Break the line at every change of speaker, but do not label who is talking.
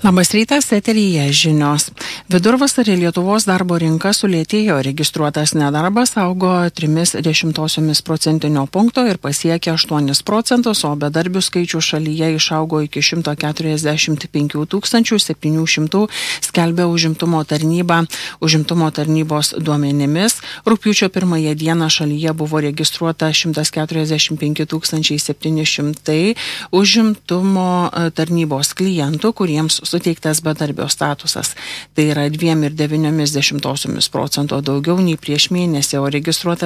Labas rytas, eteryje žinios. Vidurvasarį Lietuvos darbo rinka sulėtėjo, registruotas nedarbas augo 0,3% punkto ir pasiekė 8%, o bedarbių skaičių šalyje išaugo iki 145 700, skelbia užimtumo tarnyba. Užimtumo tarnybos duomenimis rugpjūčio 1 dieną šalyje buvo registruota 145 700 užimtumo tarnybos klientų, kuriems suteiktas bedarbio statusas. Tai yra 2,9% daugiau nei prieš mėnesį, o registruota